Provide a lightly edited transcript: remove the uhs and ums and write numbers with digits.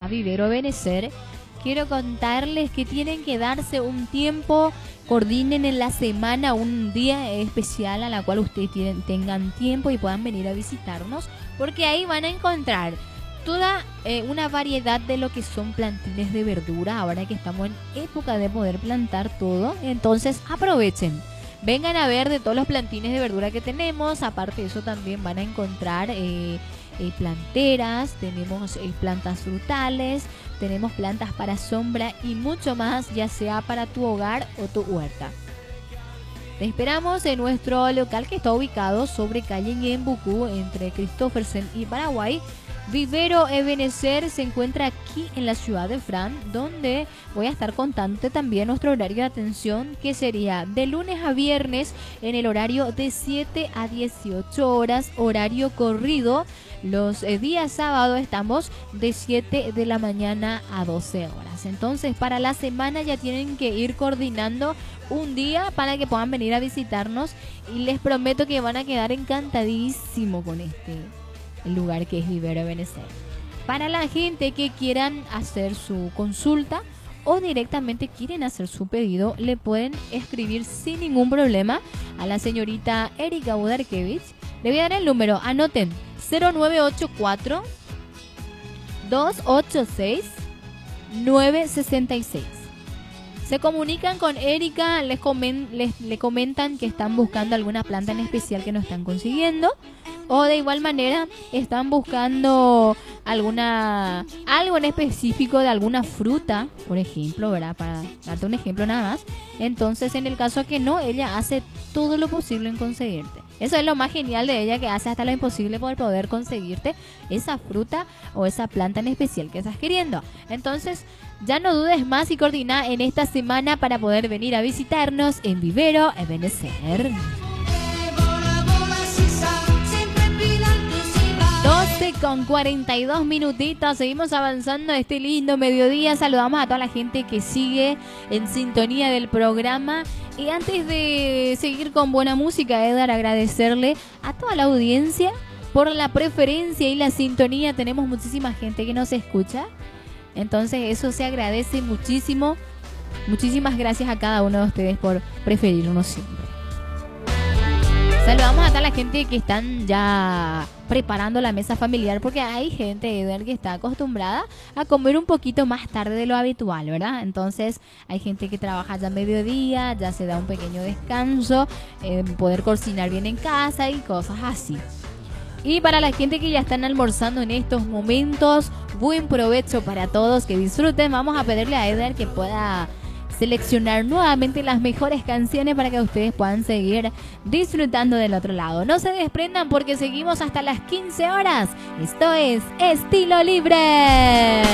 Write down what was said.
Vivero Ebenecer, quiero contarles que tienen que darse un tiempo, coordinen en la semana un día especial a la cual ustedes tengan tiempo y puedan venir a visitarnos, porque ahí van a encontrar toda una variedad de lo que son plantines de verdura, ahora que estamos en época de poder plantar todo. Entonces aprovechen, vengan a ver de todos los plantines de verdura que tenemos. Aparte de eso también van a encontrar planteras, tenemos plantas frutales, tenemos plantas para sombra y mucho más, ya sea para tu hogar o tu huerta. Te esperamos en nuestro local que está ubicado sobre calle Ñembucú, entre Christophersen y Paraguay. Vivero Ebenecer se encuentra aquí en la ciudad de Fran, donde voy a estar contándote también nuestro horario de atención, que sería de lunes a viernes en el horario de 7 a 18 horas, horario corrido. Los días sábados estamos de 7 de la mañana a 12 horas. Entonces, para la semana ya tienen que ir coordinando un día para que puedan venir a visitarnos, y les prometo que van a quedar encantadísimo con el lugar que es Vivero Ebenecer. Para la gente que quieran hacer su consulta o directamente quieren hacer su pedido, le pueden escribir sin ningún problema a la señorita Erika Budarkevich. Le voy a dar el número, anoten: 0984 286 966. Se comunican con Erika, le comentan que están buscando alguna planta en especial que no están consiguiendo, o de igual manera están buscando algo en específico de alguna fruta, por ejemplo, ¿verdad? Para darte un ejemplo nada más. Entonces, en el caso que no, ella hace todo lo posible en conseguirte. Eso es lo más genial de ella, que hace hasta lo imposible por poder conseguirte esa fruta o esa planta en especial que estás queriendo. Entonces, ya no dudes más y coordina en esta semana para poder venir a visitarnos en Vivero Ebenecer. 12:42 minutitos, seguimos avanzando este lindo mediodía. Saludamos a toda la gente que sigue en sintonía del programa. Y antes de seguir con buena música, Edgar, agradecerle a toda la audiencia por la preferencia y la sintonía. Tenemos muchísima gente que nos escucha, entonces eso se agradece muchísimo. Muchísimas gracias a cada uno de ustedes por preferirnos siempre. Saludamos a toda la gente que están ya preparando la mesa familiar, porque hay gente, Edgar, que está acostumbrada a comer un poquito más tarde de lo habitual, ¿verdad? Entonces hay gente que trabaja ya a mediodía, ya se da un pequeño descanso, poder cocinar bien en casa y cosas así. Y para la gente que ya están almorzando en estos momentos, buen provecho para todos, que disfruten. Vamos a pedirle a Edgar que pueda seleccionar nuevamente las mejores canciones para que ustedes puedan seguir disfrutando del otro lado. No se desprendan porque seguimos hasta las 15 horas. Esto es Estilo Libre.